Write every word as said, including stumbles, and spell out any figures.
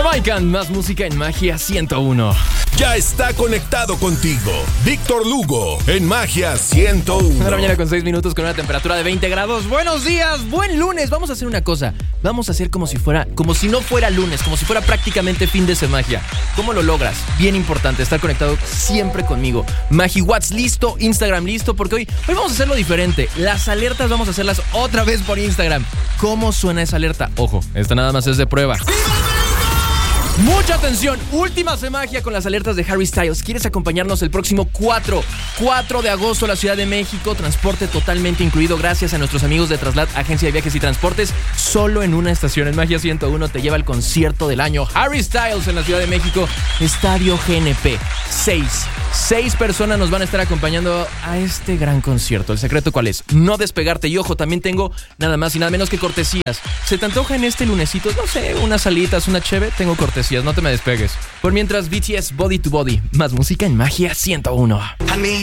Jamaican, más música en Magia ciento uno. Ya está conectado contigo Víctor Lugo en Magia ciento uno. Una mañana con seis minutos con una temperatura de veinte grados. Buenos días, buen lunes. Vamos a hacer una cosa. Vamos a hacer como si fuera, como si no fuera lunes, como si fuera prácticamente fin de semana. ¿Cómo lo logras? Bien importante, estar conectado siempre conmigo. MagiWatts listo, Instagram listo, porque hoy, hoy vamos a hacerlo diferente. Las alertas vamos a hacerlas otra vez por Instagram. ¿Cómo suena esa alerta? Ojo, esta nada más es de prueba. Mucha atención, últimas de Magia con las alertas de Harry Styles. ¿Quieres acompañarnos el próximo cuatro de agosto a la Ciudad de México? Transporte totalmente incluido gracias a nuestros amigos de Traslat, Agencia de Viajes y Transportes. Solo en una estación en Magia ciento uno te lleva el concierto del año. Harry Styles en la Ciudad de México, Estadio G N P. Seis, seis personas nos van a estar acompañando a este gran concierto. ¿El secreto cuál es? No despegarte. Y ojo, también tengo nada más y nada menos que cortesías. ¿Se te antoja en este lunesito? No sé, unas salitas, una cheve. Tengo cortesías. No te me despegues. Por mientras, B T S Body to Body. Más música en Magia ciento uno.